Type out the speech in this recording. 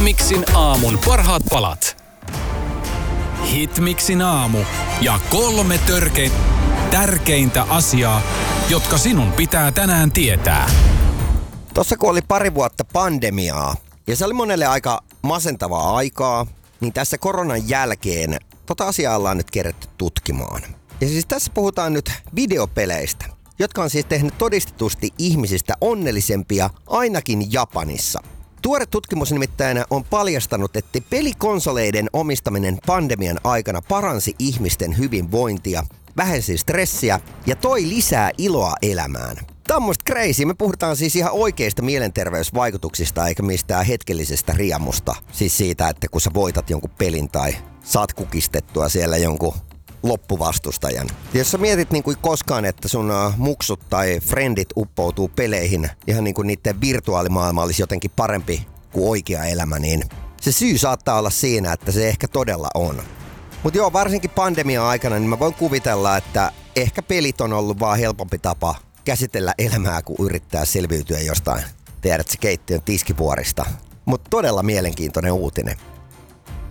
Hitmixin aamun parhaat palat. Hitmixin aamu ja 3 tärkeintä asiaa, jotka sinun pitää tänään tietää. Tossa kun oli pari vuotta pandemiaa ja se oli monelle aika masentavaa aikaa, niin tässä koronan jälkeen asiaa ollaan nyt kerätty tutkimaan. Ja siis tässä puhutaan nyt videopeleistä, jotka on siis tehnyt todistetusti ihmisistä onnellisempia ainakin Japanissa. Tuore tutkimus nimittäin on paljastanut, että pelikonsoleiden omistaminen pandemian aikana paransi ihmisten hyvinvointia, vähensi stressiä ja toi lisää iloa elämään. Tämä on musta crazy. Me puhutaan siis ihan oikeista mielenterveysvaikutuksista eikä mistään hetkellisestä riemusta. Siis siitä, että kun sä voitat jonkun pelin tai saat kukistettua siellä jonkun loppuvastustajan. Jos sä mietit niin kuin koskaan, että sun muksut tai friendit uppoutuu peleihin ihan niin kuin niiden virtuaalimaailma olisi jotenkin parempi kuin oikea elämä, niin se syy saattaa olla siinä, että se ehkä todella on. Mutta joo, varsinkin pandemian aikana, niin mä voin kuvitella, että ehkä pelit on ollut vaan helpompi tapa käsitellä elämää, kun yrittää selviytyä jostain, tiedätkö, keittiön tiskivuorista. Mutta todella mielenkiintoinen uutinen.